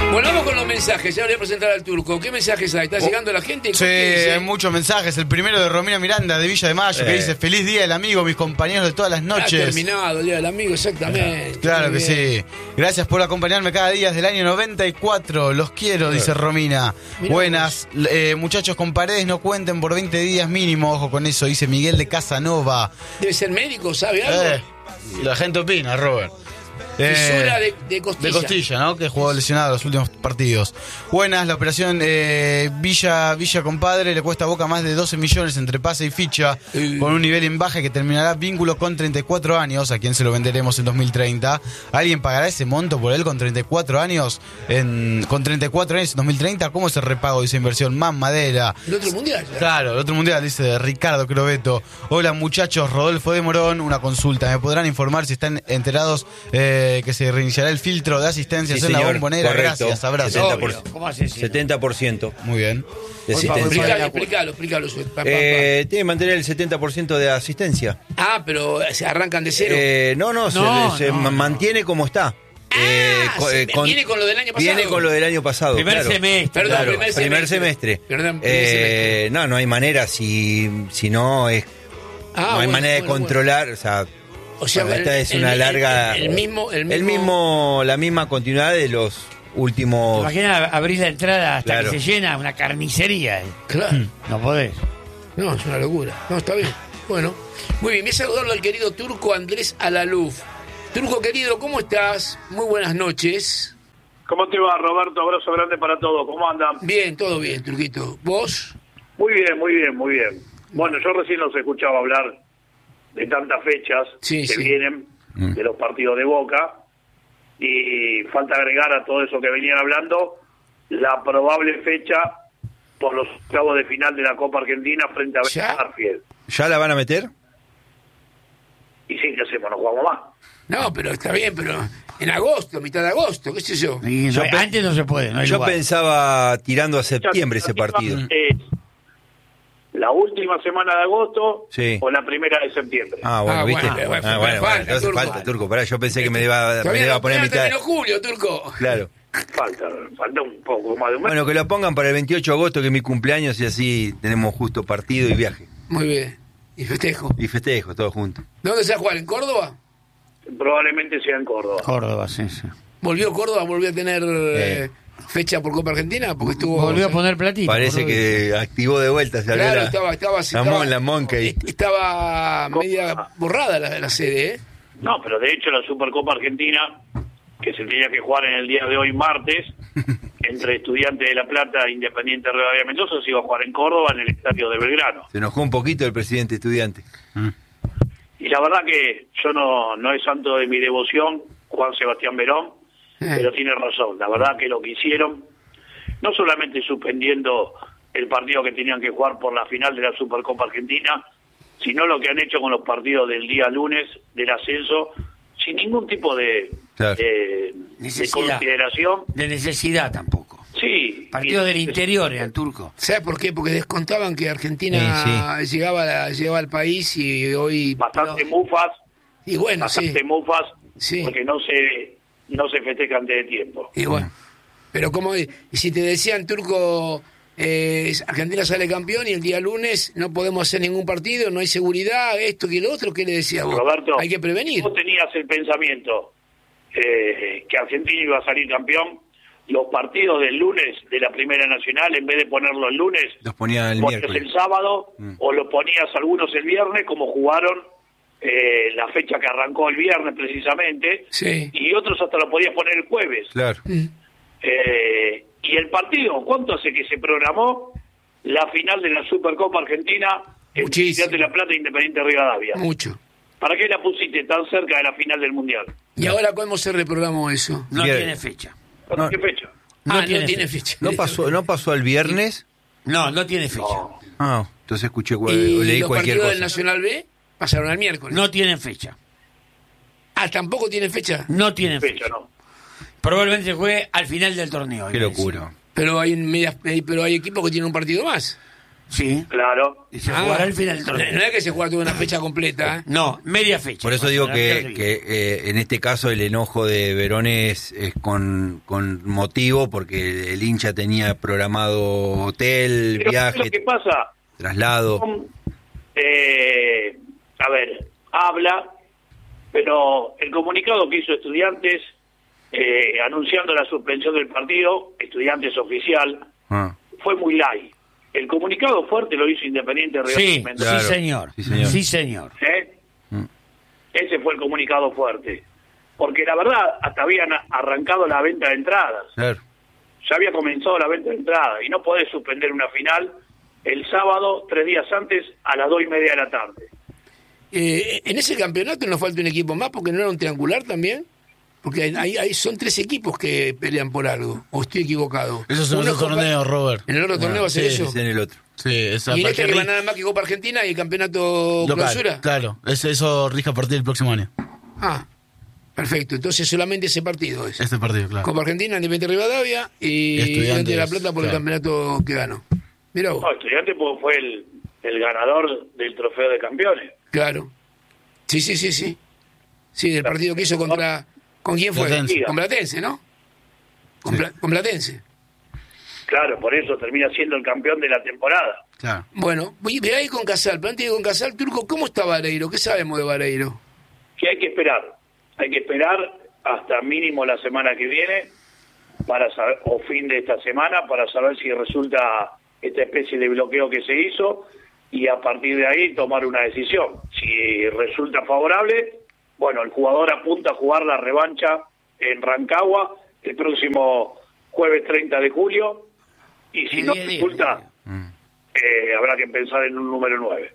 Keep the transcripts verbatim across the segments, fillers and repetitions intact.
Bueno, vamos con los mensajes. Ya le voy a presentar al Turco. ¿Qué mensajes hay? ¿Está llegando la gente? Sí, hay muchos mensajes. El primero de Romina Miranda, de Villa de Mayo, eh. que dice: feliz día del amigo, mis compañeros de todas las noches. Ha terminado el día del amigo, exactamente. Claro que sí. Gracias por acompañarme cada día desde el año noventa y cuatro. Los quiero, dice Romina. Mirá. Buenas. Eh, muchachos con paredes no cuenten por veinte días mínimo. Ojo con eso, dice Miguel de Casanova. Debe ser médico, ¿sabe algo? Eh, la gente opina, Robert. Fisura eh, de, de costilla. De costilla, ¿no? Que jugó lesionado los últimos partidos. Buenas, la operación eh, Villa Villa Compadre le cuesta a Boca más de doce millones entre pase y ficha, uh. con un nivel en baja que terminará vínculo con treinta y cuatro años. ¿A quién se lo venderemos en dos mil treinta? ¿Alguien pagará ese monto por él con treinta y cuatro años? En, con treinta y cuatro años en dos mil treinta, ¿cómo es el repago de esa inversión? Más madera. El otro mundial. ¿Ya? Claro, el otro mundial, dice Ricardo Crobeto. Hola muchachos, Rodolfo de Morón, una consulta. ¿Me podrán informar si están enterados eh, que se reiniciará el filtro de asistencias sí, en la Bombonera? Correcto. Gracias, abrazo. setenta por ciento. ¿Cómo hace eso? setenta por ciento. Muy bien. De asistencia. Explícalo, explícalo, explícalo. Pa, pa, pa. Eh, tiene que mantener el setenta por ciento de asistencia. Ah, pero se arrancan de cero. Eh, no, no, no, se, se no, mantiene no. como está. Ah, eh, se, con, viene con lo del año pasado. Viene con lo del año pasado. Primer claro. semestre. Perdón, Claro, primer, primer semestre. semestre. Perdón, primer eh, semestre. No, no hay manera, si, si no es. Ah, no hay bueno, manera de bueno, controlar, bueno. o sea. O sea, bueno, esta el, es el, una el, larga. El, el, mismo, el mismo. El mismo. La misma continuidad de los últimos. Imagina abrir la entrada hasta Claro. que se llena una carnicería. Claro. No podés. No, es una locura. No, está bien. Bueno, muy bien. Voy a saludarlo al querido Turco Andrés Alaluf. Turco querido, ¿cómo estás? Muy buenas noches. ¿Cómo te va, Roberto? Abrazo grande para todos. ¿Cómo andan? Bien, todo bien, Turquito. ¿Vos? Muy bien, muy bien, muy bien. Bueno, yo recién los escuchaba hablar de tantas fechas sí, que sí. vienen mm. de los partidos de Boca, y falta agregar a todo eso que venían hablando la probable fecha por los octavos de final de la Copa Argentina frente a Banfield. ¿Ya la van a meter? Y sí, ¿qué hacemos? ¿No jugamos más? No, pero está bien, pero en agosto, mitad de agosto, qué sé yo. Y yo no, pe- antes no se puede. No hay Yo lugar. pensaba tirando a septiembre ese partido. Es la última semana de agosto Sí. o la primera de septiembre. Ah, bueno, Ah, ¿viste? bueno, bueno, ah, bueno, falta, bueno, entonces Turco. falta, Turco. Pará, yo pensé que me iba, me Todavía iba a no, poner a todavía mitad. terminó julio, Turco. Claro. Falta, falta un poco más de un mes. Bueno, que lo pongan para el veintiocho de agosto, que es mi cumpleaños, y así tenemos justo partido y viaje. Muy bien. Y festejo. Y festejo, todos juntos. ¿Dónde se va a jugar? ¿En Córdoba? Probablemente sea en Córdoba. Córdoba, sí, sí. ¿Volvió Córdoba? ¿Volvió a tener eh, fecha por Copa Argentina? Porque estuvo... Volvió a poner platito. Parece que activó de vuelta, se abrió Claro, la, estaba, estaba, la, estaba, mon- la Monkey. estaba media borrada la, la sede, ¿eh? No, pero de hecho la Supercopa Argentina, que se tenía que jugar en el día de hoy, martes, entre Estudiantes de La Plata e Independiente Rivadavia Mendoza, se iba a jugar en Córdoba, en el estadio de Belgrano. Se enojó un poquito el presidente estudiante. Mm. Y la verdad que yo no, no es santo de mi devoción, Juan Sebastián Verón, Eh. pero tiene razón. La verdad que lo que hicieron, no solamente suspendiendo el partido que tenían que jugar por la final de la Supercopa Argentina, sino lo que han hecho con los partidos del día lunes del ascenso, sin ningún tipo de, Claro. de, de Necesidad. consideración. De necesidad tampoco. Sí. Partido y- del interior, eran turco. ¿Sabes por qué? Porque descontaban que Argentina Sí, llegaba, a la- llegaba al país y hoy... Bastante mufas, Y bueno, sí. bastante mufas, Sí. porque no se, no se festeja antes de tiempo. Y bueno. Pero como... Y si te decían, Turco, eh, Argentina sale campeón y el día lunes no podemos hacer ningún partido, no hay seguridad, esto que lo otro, ¿qué le decías vos? Roberto, Hay que prevenir. vos tenías el pensamiento eh, que Argentina iba a salir campeón, los partidos del lunes de la Primera Nacional, en vez de ponerlo el lunes, Los ponía el ponías miércoles. el sábado, Mm. o lo ponías algunos el viernes, como jugaron eh, la fecha que arrancó el viernes precisamente, Sí. y otros hasta lo podías poner el jueves. Claro. Mm. Eh, y el partido, ¿cuánto hace que se programó la final de la Supercopa Argentina en Muchísimo. Ciudad de La Plata e Independiente Rivadavia? Mucho. ¿Para qué la pusiste tan cerca de la final del Mundial? ¿Y ahora cómo se reprogramó eso? No Bien. tiene fecha. ¿Para No. qué fecha? No ah, tiene no tiene fecha. fecha. ¿No pasó, ¿No pasó el viernes? No, no tiene fecha. No. Ah, entonces escuché, o ¿Y leí los cualquier partidos cosa. del Nacional B pasaron al miércoles? No tienen fecha. Ah, tampoco tiene fecha. No tienen Fecha, fecha. no. Probablemente se juegue al final del torneo. Qué locura. Pero hay medias, hay- pero hay equipos que tienen un partido más. Sí. Claro. Y se Ah, jugará el final del no, torneo. no es que se juega toda una fecha completa, ¿eh? No, media fecha. Por eso Va a digo ser que, terrible. que eh, en este caso el enojo de Verón es, es con, con motivo, porque el hincha tenía programado hotel, Pero ¿qué es lo viaje, que pasa? traslado. Son, eh, a ver, habla, pero el comunicado que hizo Estudiantes eh, anunciando la suspensión del partido, Estudiantes oficial, Ah, fue muy light. El comunicado fuerte lo hizo Independiente River Sí, Mendoza. sí, señor. Sí, señor. Sí, señor. ¿Eh? Mm. Ese fue el comunicado fuerte. Porque la verdad, hasta habían arrancado la venta de entradas. claro. Ya había comenzado la venta de entradas. Y no podés suspender una final el sábado, tres días antes, a las dos y media de la tarde. Eh, en ese campeonato nos falta un equipo más porque no era un triangular también. Porque hay, hay- hay- son tres equipos que pelean por algo. ¿O estoy equivocado? Eso es en Uno otro Copa- torneo, Robert. ¿En el otro torneo va a ser sí, eso? Es en el otro. Sí, esa Y en este parte que va ri- nada más que Copa Argentina y campeonato local, clausura. Claro, es- eso rige a partir del próximo año. Ah, perfecto. Entonces solamente ese partido es. Este partido, claro. Copa Argentina, Independiente Rivadavia y Estudiantes, Estudiante de La Plata por claro. el campeonato que ganó. Mirá vos, No, Estudiantes pues, fue el, el ganador del trofeo de campeones. claro. Sí, sí, sí, sí. Sí, del partido que hizo contra... ¿Con quién fue? Platense. Con Platense, ¿no? Con, Pla- con Platense. Claro, por eso termina siendo el campeón de la temporada. Claro. Bueno, voy voy a ir con Casal, pero antes de ir con Casal, Turco, ¿cómo está Vareiro? ¿Qué sabemos de Vareiro? Que hay que esperar. Hay que esperar hasta mínimo la semana que viene para saber, o fin de esta semana para saber si resulta esta especie de bloqueo que se hizo y a partir de ahí tomar una decisión. Si resulta favorable, bueno, el jugador apunta a jugar la revancha en Rancagua el próximo jueves treinta de julio y si Sí, no diez días, resulta, diez Mm. eh, habrá que pensar en un número nueve.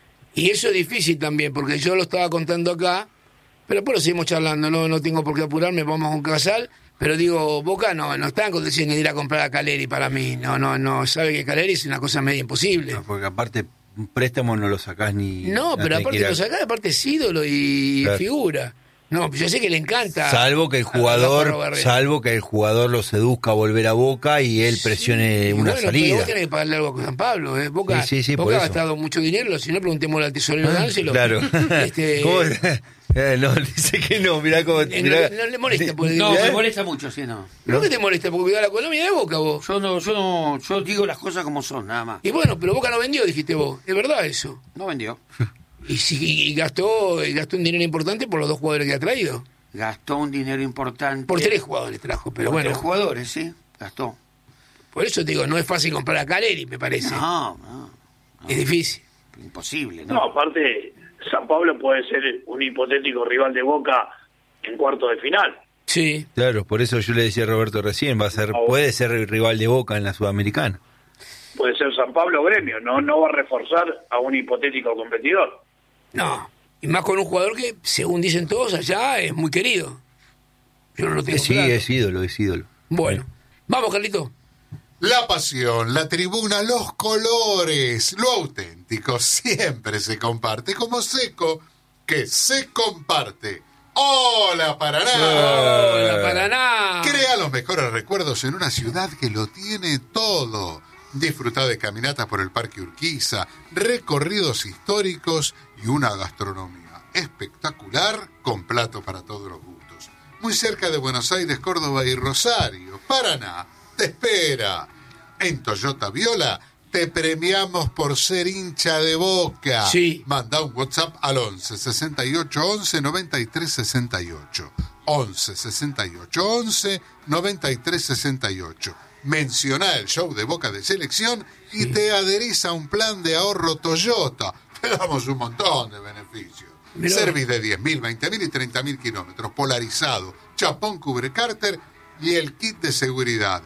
Y eso es difícil también, porque yo lo estaba contando acá, pero por eso seguimos charlando, no, no tengo por qué apurarme, vamos con Casal, pero digo, Boca no, no está en condiciones de ir a comprar a Caleri para mí, no, no, no, sabe que Caleri es una cosa media imposible. No, porque aparte un préstamo no lo sacás ni... No, pero tenés que aparte ir a- lo sacás, aparte es ídolo y Claro. figura. No, yo sé que le encanta. Salvo que el a- a jugador, Rafa Barrera. salvo que el jugador lo seduzca a volver a Boca y él presione Y una bueno, Pero salida. vos tenés que pagarle algo a San Pablo, ¿eh? Boca, Sí, sí, sí, Boca por ha eso. gastado mucho dinero, si no preguntémosle al tesorero de Ángelo. Claro. Este, ¿Cómo? Eh, no, dice que no, mirá cómo... eh, mirá. no, no le molesta. Porque, No, ¿eh? me molesta mucho, sí, no. ¿No que te molesta? Porque cuidás la economía de Boca vos. Yo no, yo no, yo digo las cosas como son, nada más. Y bueno, pero Boca no vendió, dijiste vos. Es verdad eso. No vendió. Y, sí, y gastó, y gastó un dinero importante por los dos jugadores que ha traído. Gastó un dinero importante. Por tres jugadores trajo, pero Por bueno. tres jugadores, sí, gastó. Por eso te digo, no es fácil comprar a Caleri, me parece. No, no, Es difícil. imposible, ¿no? No, aparte, San Pablo puede ser un hipotético rival de Boca en cuarto de final. Sí. Claro, por eso yo le decía a Roberto recién, va a ser, puede ser el rival de Boca en la Sudamericana. Puede ser San Pablo o Gremio, no, no va a reforzar a un hipotético competidor. No. Y más con un jugador que, según dicen todos allá, es muy querido. Yo no lo tengo Sí, claro. es ídolo, es ídolo. Bueno. Vamos, Carlito. La pasión, la tribuna, los colores, lo auténtico siempre se comparte como Seco, que se comparte. ¡Hola, Paraná! Hola, Paraná. Crea los mejores recuerdos en una ciudad que lo tiene todo. Disfruta de caminatas por el Parque Urquiza, recorridos históricos y una gastronomía espectacular con plato para todos los gustos. Muy cerca de Buenos Aires, Córdoba y Rosario. Paraná te espera. En Toyota Viola te premiamos por ser hincha de Boca. Sí. Manda un WhatsApp al once sesenta y ocho once noventa y tres sesenta y ocho. once sesenta y ocho once noventa y tres sesenta y ocho. Menciona el show de Boca de Selección y te adherís a un plan de ahorro Toyota. Te damos un montón de beneficios. Mirá. Service de diez mil, veinte mil y treinta mil kilómetros. Polarizado, chapón cubre cárter y el kit de seguridad.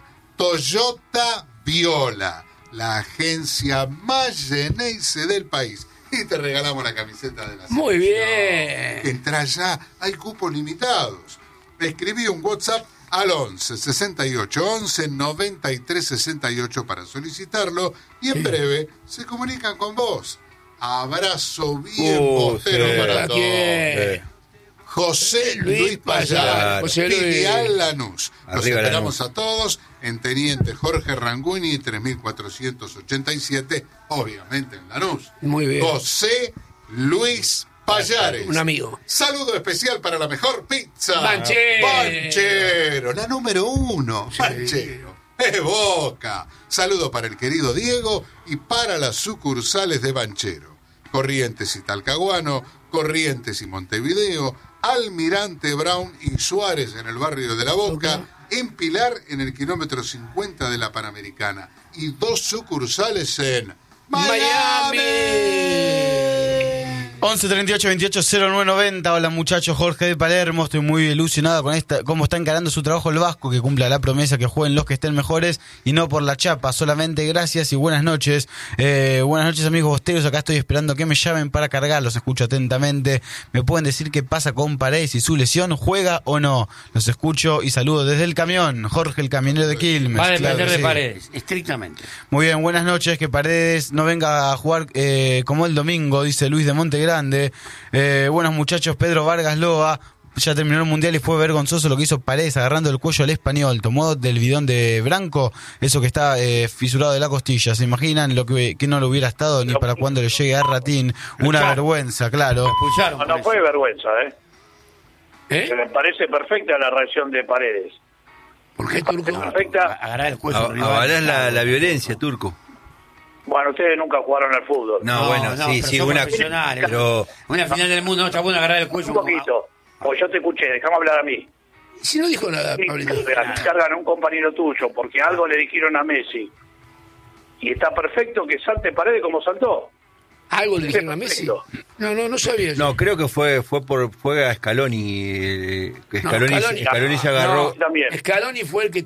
Toyota Viola, la agencia más Geneise del país. Y te regalamos la camiseta de la Muy selección. bien. Entra ya, hay cupos limitados. Escribí un WhatsApp al once sesenta y ocho once noventa y tres sesenta y ocho para solicitarlo y en breve se comunican con vos. Abrazo bien Uh, postero sí. para ¿Para todos. qué? José Luis Luis Payar, Payar, José Luis. filial Lanús. Los Arriba esperamos Lanús. a todos en Teniente Jorge Ranguni, tres mil cuatrocientos ochenta y siete, obviamente en Lanús. Muy bien. José Luis Payares. Un amigo. Saludo especial para la mejor pizza. Banchero. Banchero, la número uno. Banchero. Es Boca. Saludo para el querido Diego y para las sucursales de Banchero. Corrientes y Talcahuano, Corrientes y Montevideo, Almirante Brown y Suárez en el barrio de La Boca, en Pilar en el kilómetro cincuenta de la Panamericana y dos sucursales en Miami. once treinta y ocho veintiocho cero nueve noventa. Hola muchachos, Jorge de Palermo. Estoy muy ilusionado con esta, cómo está encarando su trabajo el Vasco, que cumpla la promesa que jueguen los que estén mejores y no por la chapa. Solamente gracias y buenas noches. Eh, buenas noches amigos bosteros, acá estoy esperando que me llamen para cargar. Los escucho atentamente. ¿Me pueden decir qué pasa con Paredes y su lesión? ¿Juega o no? Los escucho y saludo desde el camión. Jorge, el camionero de Quilmes. Va a Claro depender que de sí. Paredes. Estrictamente. Muy bien, buenas noches. Que Paredes no venga a jugar eh, como el domingo, dice Luis de Montegrande. Eh, buenos muchachos, Pedro Vargas Loa. Ya terminó el mundial y fue vergonzoso lo que hizo Paredes agarrando el cuello al Español. Tomó del bidón de Branco, eso que está eh, fisurado de la costilla. ¿Se imaginan lo que, que no lo hubiera estado ni para cuando le llegue a Ratín? Una vergüenza, claro. Expulsaron. No, por no eso. fue vergüenza, ¿eh? ¿Eh? Que me parece perfecta la reacción de Paredes. ¿Por qué, Turco? Perfecta. Agarrar el cuello. A- al rival. Avalás la, la violencia, Turco. Bueno, ustedes nunca jugaron al fútbol. No, bueno, sí, pero sí, somos una, profesionales. pero Una final del mundo, no está bueno agarrar el cuello. Un poquito. Pues yo te escuché, déjame hablar a mí. Si no dijo nada, Sí, Pablito. cargan a un compañero tuyo porque algo le dijeron a Messi. Y está perfecto que salte Paredes como saltó. ¿Algo le dijeron a Messi? Perfecto. No, no, no sabía. yo. no, creo que fue fue por fue a Scaloni, eh, que No, Scaloni, Scaloni- Scaloni se agarró. También. Scaloni fue el que